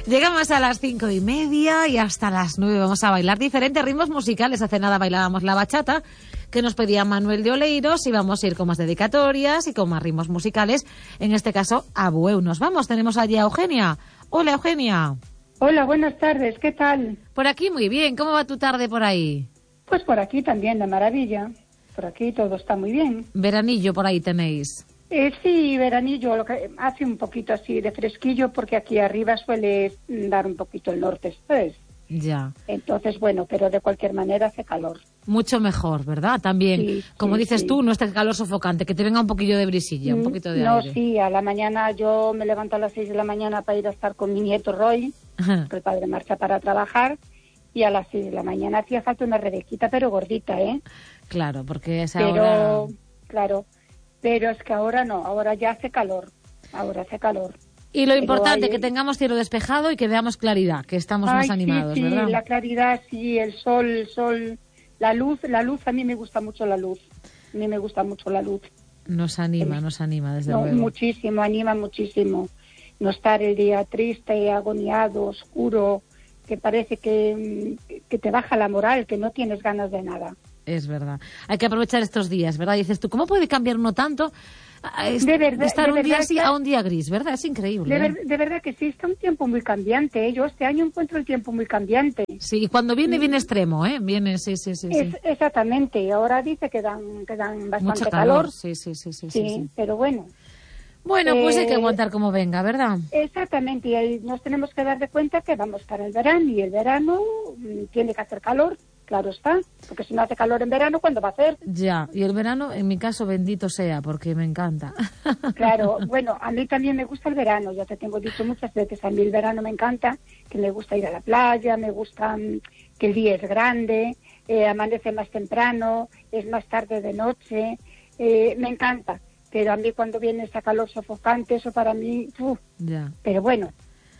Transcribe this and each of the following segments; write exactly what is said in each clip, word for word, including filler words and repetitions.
Llegamos a las cinco y media y hasta las nueve vamos a bailar diferentes ritmos musicales. Hace nada bailábamos la bachata, que nos pedía Manuel de Oleiros, y vamos a ir con más dedicatorias y con más ritmos musicales, en este caso a Bueu. Nos vamos, tenemos allí a Eugenia. Hola, Eugenia. Hola, buenas tardes, ¿qué tal? Por aquí muy bien, ¿cómo va tu tarde por ahí? Pues por aquí también, de maravilla. Por aquí todo está muy bien. Veranillo por ahí tenéis. Eh, sí, veranillo, lo que hace un poquito así de fresquillo, porque aquí arriba suele dar un poquito el norte, ¿sabes? Ya. Entonces, bueno, pero de cualquier manera hace calor. Mucho mejor, ¿verdad? También, sí, como sí, dices sí. tú, no este calor sofocante, que te venga un poquillo de brisilla, un poquito de no, aire. No, sí, a la mañana yo me levanto a las seis de la mañana para ir a estar con mi nieto Roy, que el padre marcha para trabajar, y a las seis de la mañana hacía falta una rebequita, pero gordita, ¿eh? Claro, porque es pero, ahora... Claro, pero es que ahora no, ahora ya hace calor, ahora hace calor. Y lo importante, hay... que tengamos cielo despejado y que veamos claridad, que estamos Ay, más animados, sí, sí, ¿verdad? La claridad, sí, el sol, el sol, la luz, la luz, a mí me gusta mucho la luz, a mí me gusta mucho la luz. Nos anima, eh, nos anima, desde no, luego. Muchísimo, anima muchísimo. No estar el día triste, agoniado, oscuro, que parece que, que te baja la moral, que no tienes ganas de nada. Es verdad. Hay que aprovechar estos días, ¿verdad? Dices tú, ¿cómo puede cambiar uno tanto? Es, de, verdad, de estar de un verdad día así que, a un día gris, ¿verdad? Es increíble. De, ¿eh? ver, de verdad que sí, está un tiempo muy cambiante. ¿eh? Yo este año encuentro el tiempo muy cambiante. Sí, y cuando viene, viene extremo, ¿eh? Viene, sí, sí, sí. Es, sí. Exactamente. Ahora dice que dan, que dan bastante Mucho calor. calor. Sí, sí, sí, sí, sí, sí, sí. Pero bueno. Bueno, pues eh, hay que aguantar como venga, ¿verdad? Exactamente. Y ahí nos tenemos que dar de cuenta que vamos para el verano, y el verano tiene que hacer calor. Claro está, porque si no hace calor en verano, ¿cuándo va a hacer? Ya, y el verano, en mi caso, bendito sea, porque me encanta. Claro, bueno, a mí también me gusta el verano, ya te tengo dicho muchas veces, a mí el verano me encanta, que me gusta ir a la playa, me gusta um, que el día es grande, eh, amanece más temprano, es más tarde de noche, eh, me encanta, pero a mí cuando viene esa calor sofocante, eso para mí, uf, ya. Pero bueno.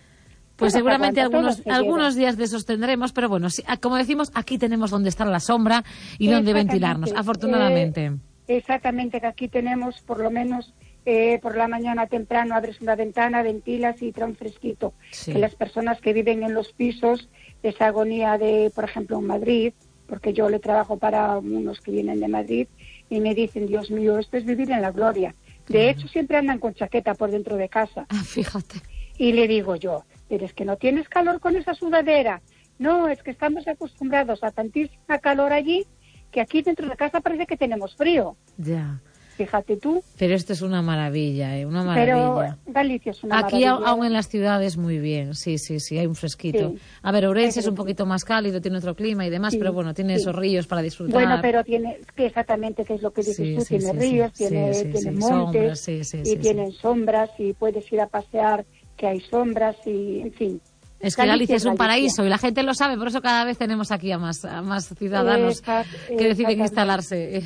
Pues seguramente aguanta, algunos algunos días de esos tendremos, pero bueno, como decimos, aquí tenemos donde estar la sombra y donde ventilarnos, afortunadamente. Eh, exactamente, que aquí tenemos por lo menos eh, por la mañana temprano abres una ventana, ventilas y trae un fresquito. Sí. Que las personas que viven en los pisos, esa agonía de, por ejemplo, en Madrid, porque yo le trabajo para unos que vienen de Madrid y me dicen, Dios mío, esto es vivir en la gloria. De claro. hecho, siempre andan con chaqueta por dentro de casa. Ah, fíjate. Y le digo yo, pero es que no tienes calor con esa sudadera. No, es que estamos acostumbrados a tantísima calor allí que aquí dentro de casa parece que tenemos frío. Ya. Fíjate tú. Pero esto es una maravilla, ¿eh? Una maravilla. Pero Galicia es una aquí maravilla. Aquí aún en las ciudades muy bien, sí, sí, sí, hay un fresquito. Sí. A ver, Ourense es un poquito más cálido, tiene otro clima y demás, sí, pero bueno, tiene sí. esos ríos para disfrutar. Bueno, pero tiene, que exactamente, que es lo que dices sí, tú, sí, tiene sí, ríos, sí, tiene, sí, tiene sí, montes, sombras, sí, sí, y sí, tienen sí. sombras, y puedes ir a pasear, que hay sombras, y en fin. Es que Galicia es un paraíso y la gente lo sabe, por eso cada vez tenemos aquí a más, a más ciudadanos Exact, que deciden instalarse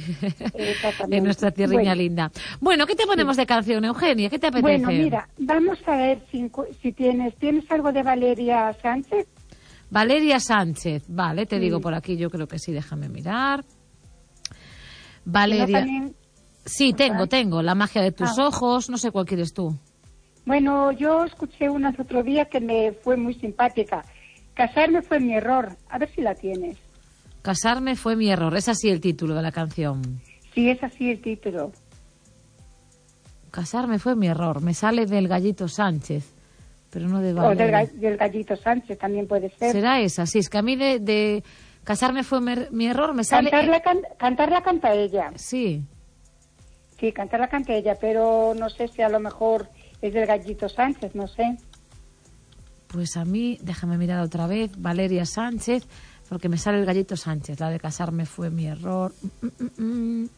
en nuestra tierriña bueno, linda. Bueno, ¿qué te ponemos sí. de canción, Eugenia? ¿Qué te apetece? Bueno, mira, vamos a ver si, si tienes, ¿tienes algo de Valeria Sánchez? Valeria Sánchez, vale, te sí. digo por aquí, yo creo que sí, déjame mirar. Valeria... ¿No también... Sí, tengo, ¿Ah? tengo, La magia de tus ah. ojos, no sé cuál quieres tú. Bueno, yo escuché una el otro día que me fue muy simpática. Casarme fue mi error. A ver si la tienes. Casarme fue mi error. Es así el título de la canción. Sí, es así el título. Casarme fue mi error. Me sale del Gallito Sánchez, pero no de Valeria. O del, del Gallito Sánchez también puede ser. Será esa, sí. Es que a mí de, de casarme fue mi, mi error me sale... Cantarla, can, cantarla canta ella. Sí. Sí, cantarla canta ella, pero no sé si a lo mejor... Es del Gallito Sánchez, no sé. Pues a mí, déjame mirar otra vez, Valeria Sánchez, porque me sale el Gallito Sánchez, la de casarme fue mi error. Mm, mm, mm.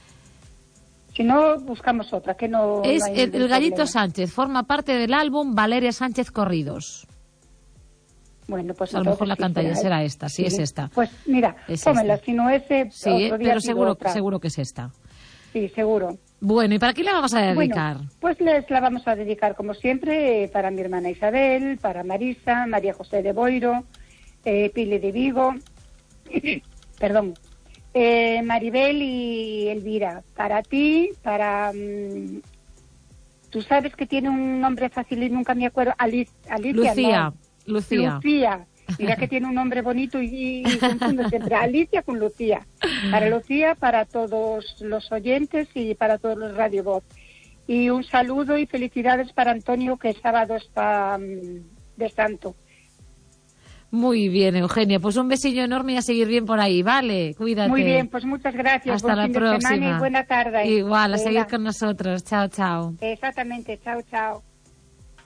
Si no, buscamos otra, que no... Es no hay el, el Gallito problema. Sánchez, forma parte del álbum Valeria Sánchez Corridos. Bueno, pues a lo mejor la canta ella, será esta, sí, sí, es esta. Pues mira, es pómela, esta. si no es sí, otro día pero seguro, otra. seguro que es esta. Sí, seguro. Bueno, ¿y para quién la vamos a dedicar? Bueno, pues les la vamos a dedicar, como siempre, para mi hermana Isabel, para Marisa, María José de Boiro, eh, Pili de Vigo, perdón, eh, Maribel y Elvira. Para ti, para... Um, tú sabes que tiene un nombre fácil y nunca me acuerdo, Alice, Alicia, Lucía. No. Lucía. Lucía. Mira que tiene un nombre bonito y, y confundo siempre. Alicia con Lucía. Para Lucía, para todos los oyentes y para todos los Radio Voz. Y un saludo y felicidades para Antonio, que el sábado está um, de santo. Muy bien, Eugenia. Pues un besillo enorme y a seguir bien por ahí, ¿vale? Cuídate. Muy bien, pues muchas gracias. Hasta Buen la fin de próxima. semana y buena tarde. Igual, a Venga. seguir con nosotros. Chao, chao. Exactamente. Chao, chao.